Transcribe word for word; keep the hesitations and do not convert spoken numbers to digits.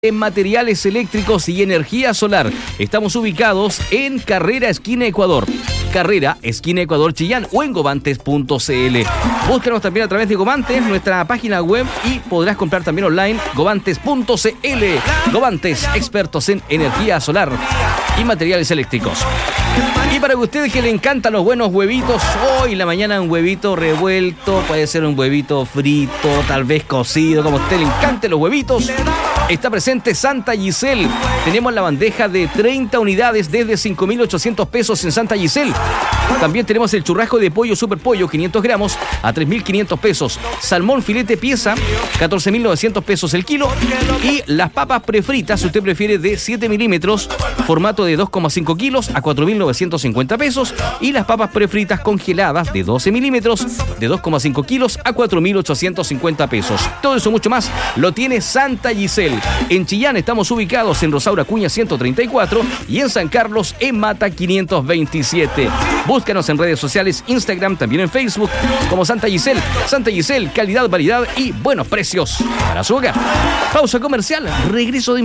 En materiales eléctricos y energía solar. Estamos ubicados en Carrera Esquina Ecuador. Carrera Esquina Ecuador Chillán o en Govantes punto c l. Búscanos también a través de Govantes, nuestra página web, y podrás comprar también online Govantes punto c l. Govantes, expertos en energía solar y materiales eléctricos. Y para ustedes que le encantan los buenos huevitos, hoy en la mañana un huevito revuelto, puede ser un huevito frito, tal vez cocido, como a usted le encanten los huevitos. Está presente Santa Giselle. Tenemos la bandeja de treinta unidades desde cinco mil ochocientos pesos en Santa Giselle. También tenemos el churrasco de pollo super pollo, quinientos gramos, a tres mil quinientos pesos. Salmón filete pieza, catorce mil novecientos pesos el kilo. Y las papas prefritas, si usted prefiere, de siete milímetros, formato de dos coma cinco kilos, a cuatro mil novecientos cincuenta pesos. Y las papas prefritas congeladas de doce milímetros, de dos coma cinco kilos, a cuatro mil ochocientos cincuenta pesos. Todo eso mucho más lo tiene Santa Giselle. En Chillán estamos ubicados en Rosaura Acuña ciento treinta y cuatro y en San Carlos en Mata quinientos veintisiete. Búscanos en redes sociales, Instagram, también en Facebook como Santa Giselle. Santa Giselle, calidad, variedad y buenos precios para su hogar. Pausa comercial, regreso de